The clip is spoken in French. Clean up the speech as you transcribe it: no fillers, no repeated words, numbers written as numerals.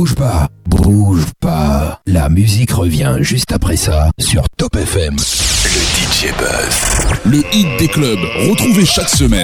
bouge pas, bouge pas. La musique revient juste après ça sur Top FM. Le DJ Buzz. Le hit des clubs, retrouvez chaque semaine.